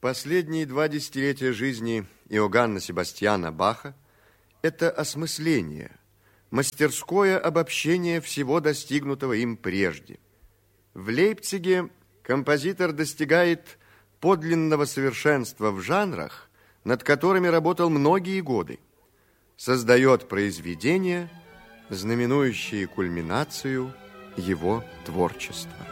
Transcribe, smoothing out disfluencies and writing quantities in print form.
Последние 2 десятилетия жизни Иоганна Себастьяна Баха – это осмысление, мастерское обобщение всего достигнутого им прежде. В Лейпциге композитор достигает подлинного совершенства в жанрах, над которыми работал многие годы, создает произведения, знаменующие кульминацию его творчества.